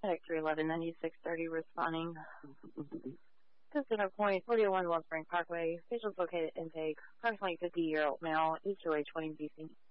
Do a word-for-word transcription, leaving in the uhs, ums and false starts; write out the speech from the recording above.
Tech three eleven ninety-six thirty responding. Center Point, forty oh one Wellspring Parkway. Patients located intake. Approximately fifty-year-old male, East two A twenty B C.